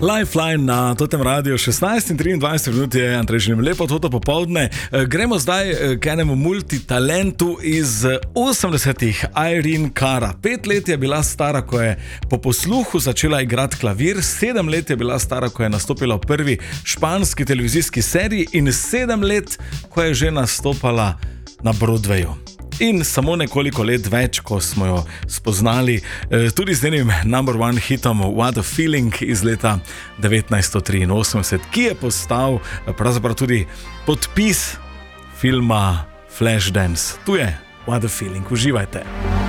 Lifeline na Totem Radio 16:23 minut je, Andrej, želim lepo toto popoldne. Gremo zdaj k enemu multitalentu iz 80-ih, Irene Cara. 5 let je bila stara, ko je po posluhu začela igrati klavir, 7 let je bila stara, ko je nastopila v prvi španski televizijski seriji in 7 let, ko je že nastopala na Broadwayu. In samo nekoliko let več, ko smo jo spoznali tudi z enim number one hitom What a Feeling iz leta 1983, ki je postal pravzaprav tudi podpis filma Flashdance. Tu je What a Feeling, uživajte.